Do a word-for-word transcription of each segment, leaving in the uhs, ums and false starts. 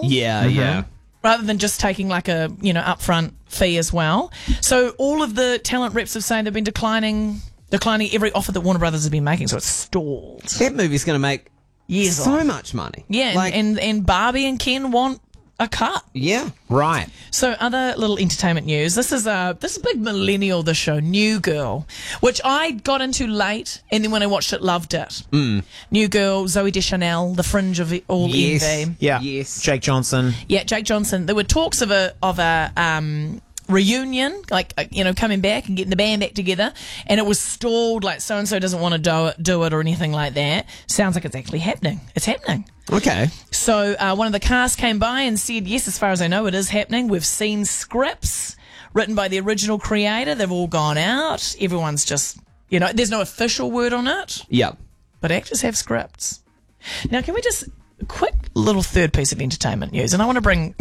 Yeah, Mm-hmm. yeah. rather than just taking like a, you know, upfront fee as well. So all of the talent reps have saying they've been declining declining every offer that Warner Brothers has been making, so it's stalled. That movie's going to make Years so on. much money. Yeah, and, Like, and, and Barbie and Ken want a cut. yeah. Right. So other little entertainment news. This is a this is a big millennial, this show, New Girl, which I got into late, and then when I watched it, loved it. Mm. New Girl, Zooey Deschanel, the fringe of all Yes. envy. Yeah. Yes. Jake Johnson. Yeah, Jake Johnson. There were talks of a of a um, reunion, like uh, you know, coming back and getting the band back together, and it was stalled. Like so and so doesn't want to do it, do it or anything like that. Sounds like it's actually happening. It's happening. Okay. So uh, one of the cast came by and said, yes, as far as I know, it is happening. We've seen scripts written by the original creator. They've all gone out. Everyone's just, you know, there's no official word on it, Yeah. but actors have scripts. Now, can we just, quick little third piece of entertainment news, and I want to bring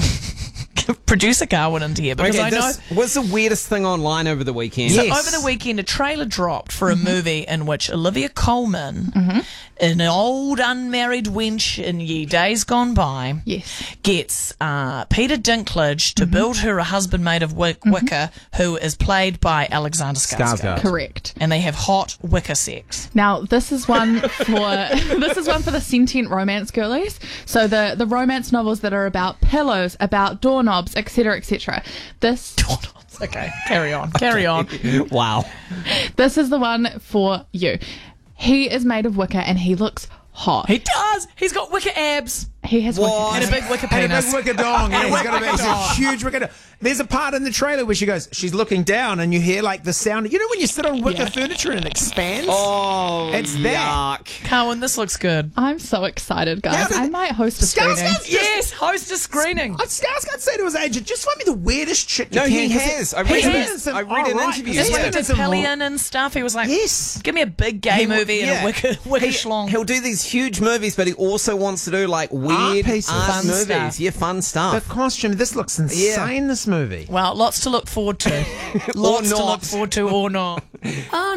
producer Carwin into here because Okay, I know... this was the weirdest thing online over the weekend. So Yes. over the weekend, a trailer dropped for a movie in which Olivia Colman, an old unmarried wench in ye days gone by, Yes. gets uh, Peter Dinklage to build her a husband made of wick- wicker, who is played by Alexander Skarsgård. Skarsgård. Correct. And they have hot wicker sex. Now, this is one for this is one for the sentient romance girlies. So the the romance novels that are about pillows, about doorknobs, et cetera, et cetera. This Okay, carry on, carry on. Wow. this is the one for you. He is made of wicker and he looks hot. He does. He's got wicker abs He has What? wicker. and a big wicker And a penis. big wicker dong. Yeah, And a he's big got a, wicker he's a dong. huge wicker dong. There's a part in the trailer where she goes, she's looking down and you hear like the sound. You know when you sit on wicker Yeah. furniture and it expands? Oh, It's that. yuck. Carwin, this looks good. I'm so excited, guys. Yeah, I might host a Skarsgård's screening. just- Yes, host a screening. Uh, Skarsgård said to his agent, just find me the weirdest chick you No, can. he 'cause has. it- I read he's it. been in some- I read an oh, right, interview. because That's he's when been he in did some- Pillion and stuff. He was like, Yes. give me a big gay He will- movie and yeah. a wicker, wicker He- schlong. He'll do these huge movies, but he also wants to do like weird pieces. art Fun movies. stuff. Yeah, fun The stuff. costume, this looks insane, this movie. Well, lots to look forward to. Lots to not. look forward to or not.